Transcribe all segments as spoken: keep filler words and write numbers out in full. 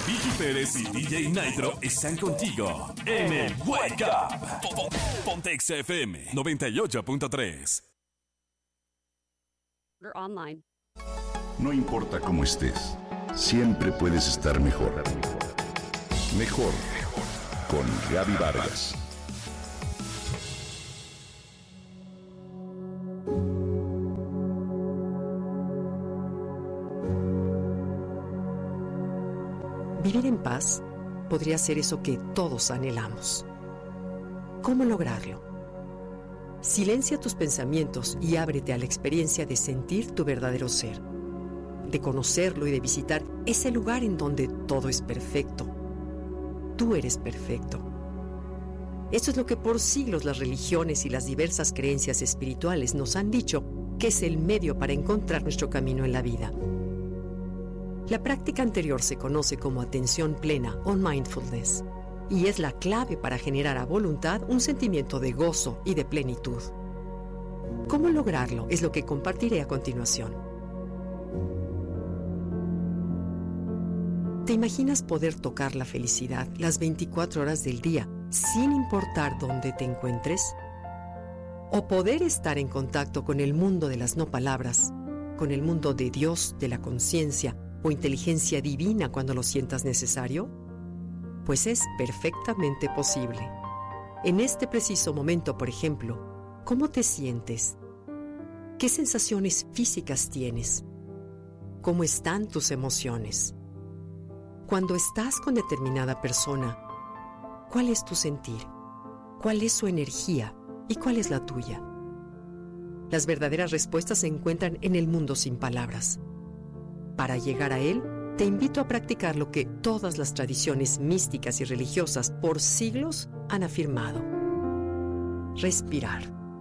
Vicky Pérez y D J Nitro están contigo en el Wake Up. Pontex F M noventa y ocho punto tres. Online. No importa cómo estés, siempre puedes estar mejor. Mejor, mejor. Con Gaby Vargas. Vivir en paz podría ser eso que todos anhelamos. ¿Cómo lograrlo? Silencia tus pensamientos y ábrete a la experiencia de sentir tu verdadero ser, de conocerlo y de visitar ese lugar en donde todo es perfecto. Tú eres perfecto. Eso es lo que por siglos las religiones y las diversas creencias espirituales nos han dicho que es el medio para encontrar nuestro camino en la vida. La práctica anterior se conoce como atención plena o mindfulness y es la clave para generar a voluntad un sentimiento de gozo y de plenitud. ¿Cómo lograrlo? Es lo que compartiré a continuación. ¿Te imaginas poder tocar la felicidad las veinticuatro horas del día sin importar dónde te encuentres? ¿O poder estar en contacto con el mundo de las no palabras, con el mundo de Dios, de la conciencia o inteligencia divina cuando lo sientas necesario? Pues es perfectamente posible. En este preciso momento, por ejemplo, ¿cómo te sientes? ¿Qué sensaciones físicas tienes? ¿Cómo están tus emociones? Cuando estás con determinada persona, ¿cuál es tu sentir? ¿Cuál es su energía? ¿Y cuál es la tuya? Las verdaderas respuestas se encuentran en el mundo sin palabras. Para llegar a él, te invito a practicar lo que todas las tradiciones místicas y religiosas por siglos han afirmado: respirar.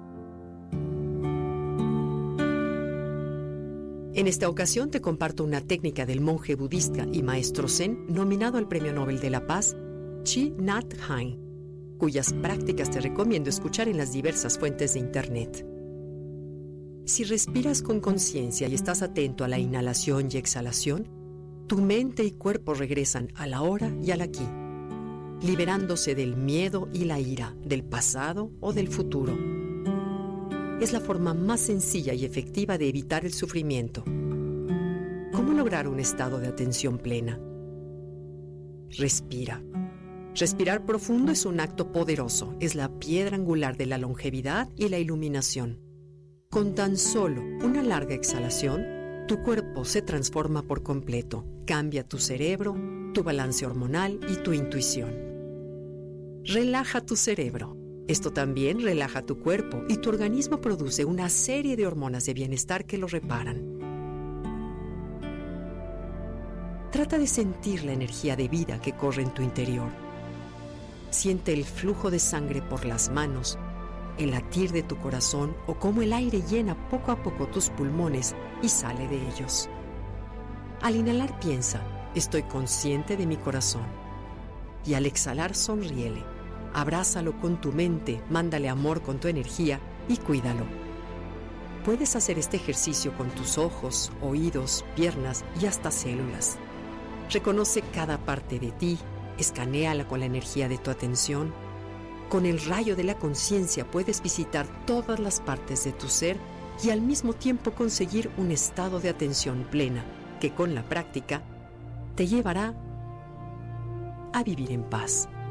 En esta ocasión te comparto una técnica del monje budista y maestro zen nominado al Premio Nobel de la Paz, Thich Nhat Hanh, cuyas prácticas te recomiendo escuchar en las diversas fuentes de internet. Si respiras con conciencia y estás atento a la inhalación y exhalación, tu mente y cuerpo regresan al ahora y al aquí, liberándose del miedo y la ira, del pasado o del futuro. Es la forma más sencilla y efectiva de evitar el sufrimiento. ¿Cómo lograr un estado de atención plena? Respira. Respirar profundo es un acto poderoso, es la piedra angular de la longevidad y la iluminación. Con tan solo una larga exhalación, tu cuerpo se transforma por completo, cambia tu cerebro, tu balance hormonal y tu intuición. Relaja tu cerebro. Esto también relaja tu cuerpo y tu organismo produce una serie de hormonas de bienestar que lo reparan. Trata de sentir la energía de vida que corre en tu interior. Siente el flujo de sangre por las manos, el latir de tu corazón o cómo el aire llena poco a poco tus pulmones y sale de ellos. Al inhalar piensa: estoy consciente de mi corazón. Y al exhalar sonríele, abrázalo con tu mente, mándale amor con tu energía y cuídalo. Puedes hacer este ejercicio con tus ojos, oídos, piernas y hasta células. Reconoce cada parte de ti, escanéala con la energía de tu atención. Con el rayo de la conciencia puedes visitar todas las partes de tu ser y al mismo tiempo conseguir un estado de atención plena que con la práctica te llevará a vivir en paz.